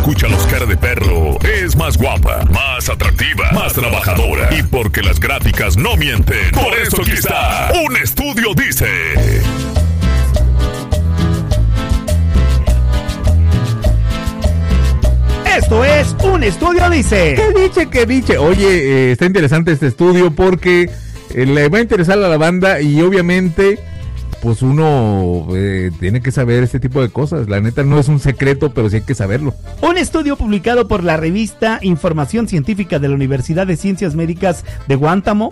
escucha los cara de perro es más guapa, más atractiva, más trabajadora. Y porque las gráficas no mienten, por eso aquí está Un Estudio Dice. Esto es Un Estudio Dice. ¿Qué dice? Oye, está interesante este estudio porque le va a interesar a la banda y obviamente pues uno tiene que saber este tipo de cosas. La neta no es un secreto, pero sí hay que saberlo. Un estudio publicado por la revista Información Científica de la Universidad de Ciencias Médicas de Guantánamo.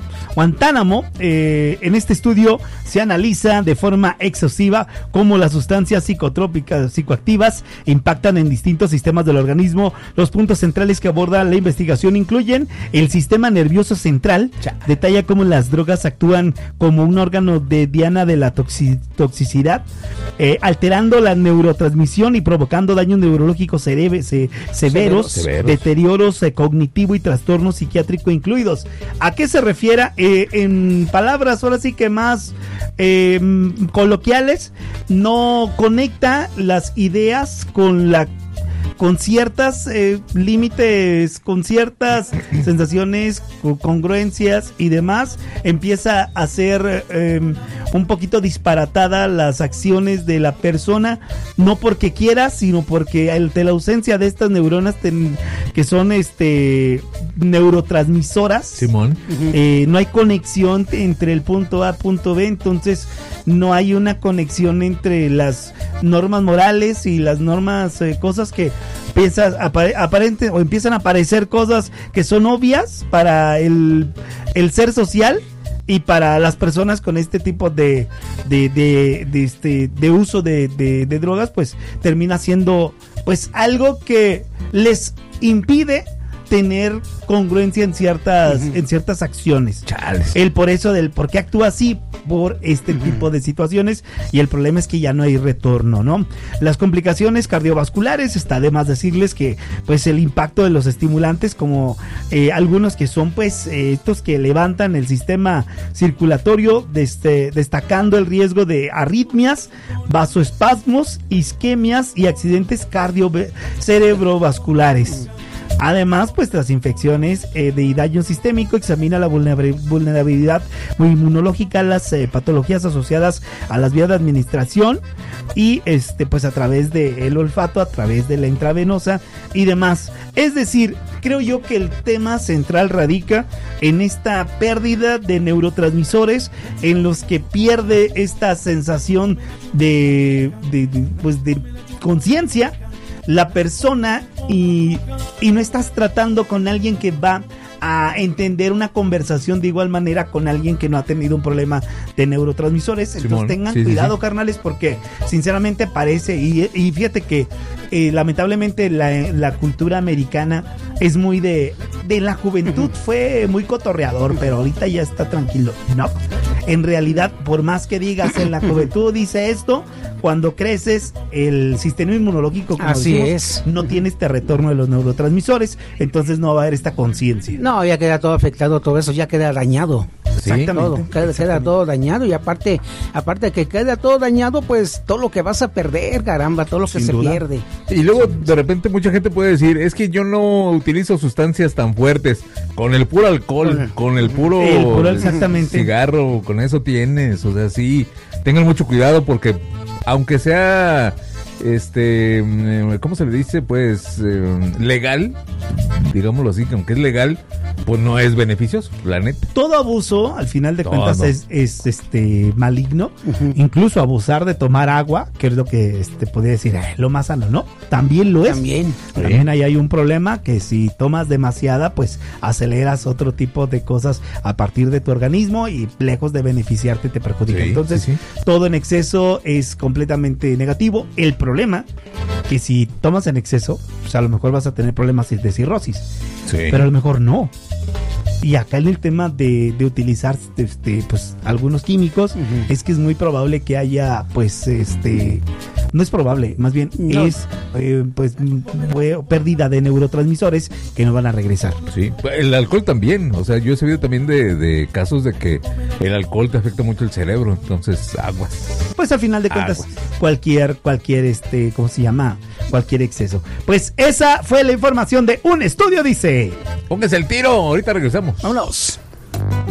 En este estudio se analiza de forma exhaustiva cómo las sustancias psicotrópicas, psicoactivas, impactan en distintos sistemas del organismo. Los puntos centrales que aborda la investigación incluyen el sistema nervioso central, detalla cómo las drogas actúan como un órgano de diana de la toxicidad, alterando la neurotransmisión y provocando daños neurológicos severos, deterioros cognitivo y trastornos psiquiátricos incluidos. ¿A qué se refiere? En palabras ahora sí que más coloquiales, no conecta las ideas con ciertas límites, con ciertas sensaciones, congruencias y demás. Empieza a ser un poquito disparatada las acciones de la persona, no porque quiera, sino porque ante la ausencia de estas neuronas que son neurotransmisoras, Simón, no hay conexión entre el punto A, punto B, entonces no hay una conexión entre las normas morales y las normas, cosas que empiezan a aparecer cosas que son obvias para el ser social y para las personas con este tipo de uso de drogas, pues termina siendo pues algo que les impide tener congruencia en ciertas acciones. Chales. El por eso del por qué actúa así, por este tipo de situaciones, y el problema es que ya no hay retorno, ¿no? Las complicaciones cardiovasculares, está de más decirles que pues el impacto de los estimulantes, como algunos que son pues estos que levantan el sistema circulatorio, destacando el riesgo de arritmias, vasoespasmos, isquemias y accidentes cerebrovasculares. Además, pues las infecciones de daño sistémico, examina la vulnerabilidad inmunológica, las patologías asociadas a las vías de administración y pues a través del olfato, a través de la intravenosa y demás. Es decir, creo yo que el tema central radica en esta pérdida de neurotransmisores, en los que pierde esta sensación de conciencia la persona, y no estás tratando con alguien que va a entender una conversación de igual manera con alguien que no ha tenido un problema de neurotransmisores. Entonces Simón, tengan sí, cuidado, sí. Carnales, porque sinceramente parece, y fíjate que lamentablemente la cultura americana es muy de la juventud, fue muy cotorreador, pero ahorita ya está tranquilo, ¿no? En realidad, por más que digas en la juventud dice esto, cuando creces el sistema inmunológico, como así decimos, es, no tiene este retorno de los neurotransmisores, entonces no va a haber esta conciencia. no, ya queda todo afectado, todo eso ya queda dañado. Exactamente. Queda todo dañado, y aparte de que queda todo dañado, pues todo lo que vas a perder, caramba, todo lo que Sin se duda. pierde. Y luego de repente mucha gente puede decir, es que yo no utilizo sustancias tan fuertes, con el puro alcohol, con el puro exactamente. cigarro, con eso tienes, o sea, sí, tengan mucho cuidado porque aunque sea ¿cómo se le dice? Pues legal, digámoslo así, que aunque es legal, pues no es beneficioso, la neta. Todo abuso, al final de Todo. cuentas, es maligno. Incluso abusar de tomar agua, que es lo que podría decir lo más sano, ¿no? También lo es. También ahí hay un problema, que si tomas demasiada, pues aceleras otro tipo de cosas a partir de tu organismo y lejos de beneficiarte te perjudica. Sí, Entonces, sí. todo en exceso es completamente negativo. El problema, que si tomas en exceso, pues a lo mejor vas a tener problemas de cirrosis. Sí. Pero a lo mejor no. Y acá en el tema de utilizar pues algunos químicos, es que es muy probable que haya pues no es probable, más bien No. es pues pérdida de neurotransmisores que no van a regresar. Sí, el alcohol también, o sea, yo he sabido también de casos de que el alcohol te afecta mucho el cerebro, entonces aguas. Pues al final de cuentas, Aguas. cualquier, ¿cómo se llama? Cualquier exceso. Pues esa fue la información de un estudio, dice. Póngase el tiro, ahorita regresamos. Vámonos.